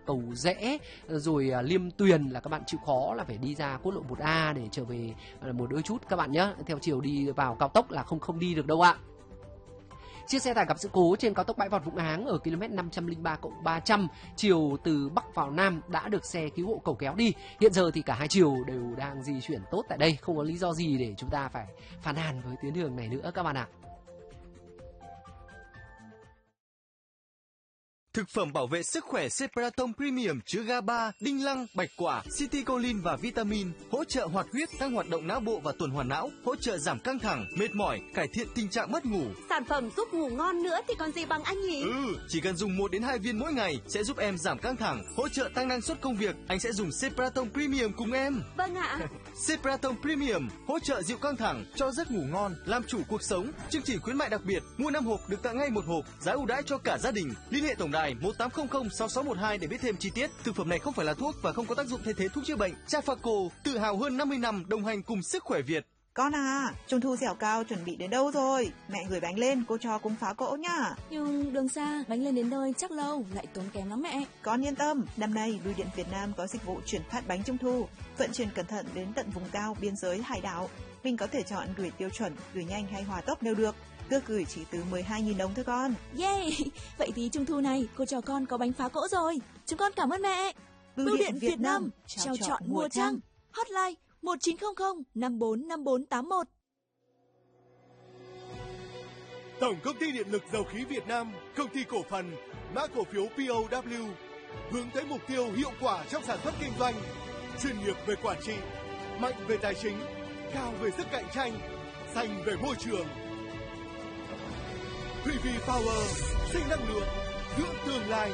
Cầu Giẽ rồi Liêm Tuyền là các bạn chịu khó là phải đi ra quốc lộ 1A để trở về một đôi chút các bạn nhé. Theo chiều đi vào cao tốc là không đi được đâu ạ. Chiếc xe tải gặp sự cố trên cao tốc Bãi Vọt Vũng Áng ở km 503+300 chiều từ Bắc vào Nam đã được xe cứu hộ cầu kéo đi. Hiện giờ thì cả hai chiều đều đang di chuyển tốt tại đây, không có lý do gì để chúng ta phải phàn nàn với tuyến đường này nữa các bạn ạ. Thực phẩm bảo vệ sức khỏe Cepratom Premium chứa GABA, đinh lăng, bạch quả, citicoline và vitamin, hỗ trợ hoạt huyết, tăng hoạt động não bộ và tuần hoàn não, hỗ trợ giảm căng thẳng, mệt mỏi, cải thiện tình trạng mất ngủ. Sản phẩm giúp ngủ ngon nữa thì còn gì bằng anh nhỉ? Chỉ cần dùng 1 đến 2 viên mỗi ngày sẽ giúp em giảm căng thẳng, hỗ trợ tăng năng suất công việc. Anh sẽ dùng Cepratom Premium cùng em. Vâng ạ. Cepratom Premium hỗ trợ dịu căng thẳng, cho giấc ngủ ngon, làm chủ cuộc sống. Chương trình khuyến mại đặc biệt, mua 5 hộp được tặng ngay 1 hộp, giá ưu đãi cho cả gia đình. Liên hệ tổng đài 18006612 để biết thêm chi tiết. Thực phẩm này không phải là thuốc và không có tác dụng thay thế thuốc chữa bệnh. Trafaco, tự hào hơn 50 năm đồng hành cùng sức khỏe Việt. Con à, Trung thu dẻo cao chuẩn bị đến đâu rồi? Mẹ gửi bánh lên, cô cho cùng phá cỗ nhá. Nhưng đường xa, bánh lên đến nơi chắc lâu, lại tốn kém lắm mẹ. Con yên tâm, năm nay Bưu điện Việt Nam có dịch vụ chuyển phát bánh Trung thu, vận chuyển cẩn thận đến tận vùng cao, biên giới, hải đảo. Mình có thể chọn gửi tiêu chuẩn, gửi nhanh hay hỏa tốc đều được. Cước gửi chỉ từ 12.000 đồng thôi con. Yeah, vậy thì Trung thu này cô cho con có bánh phá cỗ rồi. Chúng con cảm ơn mẹ. Bưu điện Việt Nam, trao chọn mùa trăng. Hotline 1900 545481. Tổng công ty điện lực dầu khí Việt Nam, công ty cổ phần, mã cổ phiếu POW, hướng tới mục tiêu hiệu quả trong sản xuất kinh doanh, chuyên nghiệp về quản trị, mạnh về tài chính, cao về sức cạnh tranh, xanh về môi trường. PV Power, sinh năng lượng, dưỡng tương lai.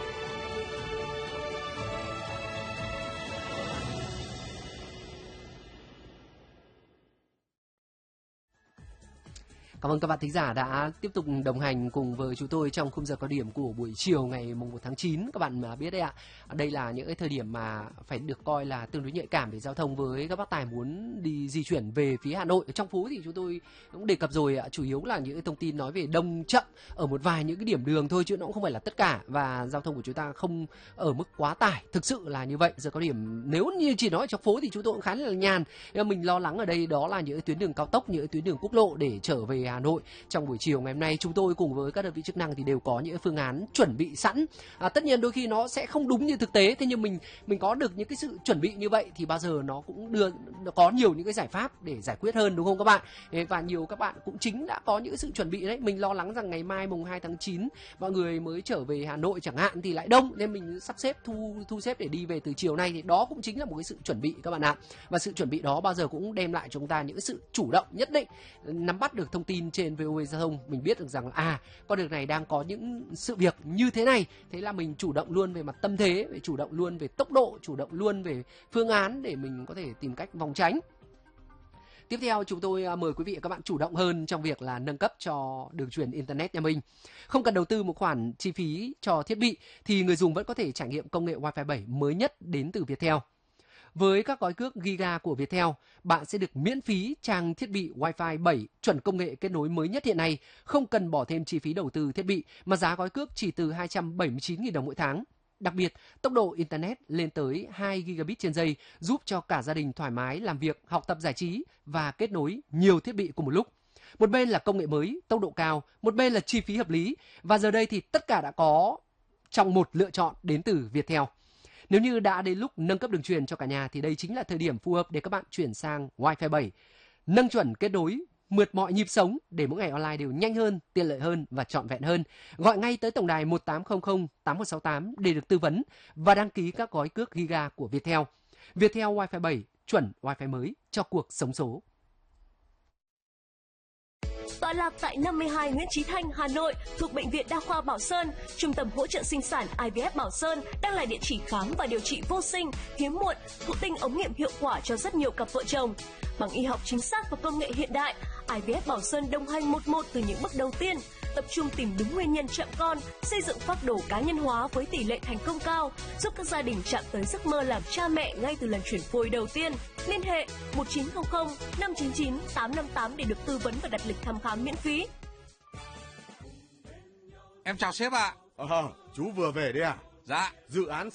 Cảm ơn các bạn thính giả đã tiếp tục đồng hành cùng với chúng tôi trong khung giờ cao điểm của buổi chiều ngày mùng 1 tháng 9. Các bạn biết đấy ạ, đây là những cái thời điểm mà phải được coi là tương đối nhạy cảm về giao thông với các bác tài muốn đi di chuyển về phía Hà Nội. Ở trong phố thì chúng tôi cũng đề cập rồi ạ, chủ yếu là những cái thông tin nói về đông chậm ở một vài những cái điểm đường thôi, chứ nó cũng không phải là tất cả, và giao thông của chúng ta không ở mức quá tải. Thực sự là như vậy. Giờ cao điểm nếu như chỉ nói ở trong phố thì chúng tôi cũng khá là nhàn. Nhưng mà mình lo lắng ở đây đó là những cái tuyến đường cao tốc, những cái tuyến đường quốc lộ để trở về Hà Nội. Trong buổi chiều ngày hôm nay chúng tôi cùng với các đơn vị chức năng thì đều có những phương án chuẩn bị sẵn. Tất nhiên đôi khi nó sẽ không đúng như thực tế, thế nhưng mình có được những cái sự chuẩn bị như vậy thì bao giờ nó cũng nó có nhiều những cái giải pháp để giải quyết hơn, đúng không các bạn? Và nhiều các bạn cũng chính đã có những cái sự chuẩn bị đấy. Mình lo lắng rằng ngày mai mùng 2 tháng 9 mọi người mới trở về Hà Nội chẳng hạn thì lại đông, nên mình sắp xếp thu xếp để đi về từ chiều nay, thì đó cũng chính là một cái sự chuẩn bị các bạn ạ. Và sự chuẩn bị đó bao giờ cũng đem lại cho chúng ta những sự chủ động nhất định, nắm bắt được thông tin trên VOV Giao thông, mình biết được rằng con đường này đang có những sự việc như thế này, thế là mình chủ động luôn về mặt tâm thế, phải chủ động luôn về tốc độ, chủ động luôn về phương án để mình có thể tìm cách phòng tránh. Tiếp theo chúng tôi mời quý vị và các bạn chủ động hơn trong việc là nâng cấp cho đường truyền Internet nhà mình. Không cần đầu tư một khoản chi phí cho thiết bị thì người dùng vẫn có thể trải nghiệm công nghệ Wi-Fi 7 mới nhất đến từ Viettel. Với các gói cước Giga của Viettel, bạn sẽ được miễn phí trang thiết bị Wi-Fi 7 chuẩn công nghệ kết nối mới nhất hiện nay, không cần bỏ thêm chi phí đầu tư thiết bị, mà giá gói cước chỉ từ 279.000 đồng mỗi tháng. Đặc biệt, tốc độ Internet lên tới 2 gigabit trên giây, giúp cho cả gia đình thoải mái làm việc, học tập giải trí và kết nối nhiều thiết bị cùng một lúc. Một bên là công nghệ mới, tốc độ cao, một bên là chi phí hợp lý, và giờ đây thì tất cả đã có trong một lựa chọn đến từ Viettel. Nếu như đã đến lúc nâng cấp đường truyền cho cả nhà thì đây chính là thời điểm phù hợp để các bạn chuyển sang Wi-Fi 7. Nâng chuẩn kết nối, mượt mọi nhịp sống để mỗi ngày online đều nhanh hơn, tiện lợi hơn và trọn vẹn hơn. Gọi ngay tới tổng đài 1800 8168 để được tư vấn và đăng ký các gói cước Giga của Viettel. Viettel Wi-Fi 7, chuẩn Wi-Fi mới cho cuộc sống số. Tọa lạc tại 52 Nguyễn Chí Thanh, Hà Nội, thuộc Bệnh viện Đa khoa Bảo Sơn, Trung tâm hỗ trợ sinh sản IVF Bảo Sơn đang là địa chỉ khám và điều trị vô sinh, hiếm muộn, thụ tinh ống nghiệm hiệu quả cho rất nhiều cặp vợ chồng. Bằng y học chính xác và công nghệ hiện đại, IVF Bảo Sơn đồng hành một từ những bước đầu tiên, tập trung tìm đúng nguyên nhân chậm con, xây dựng phác đồ cá nhân hóa với tỷ lệ thành công cao, giúp các gia đình chạm tới giấc mơ làm cha mẹ ngay từ lần chuyển phôi đầu tiên. Liên hệ 1900 599 858 để được tư vấn và đặt lịch thăm khám miễn phí. Em chào sếp ạ. Chú vừa về đấy à? Dạ. Dự án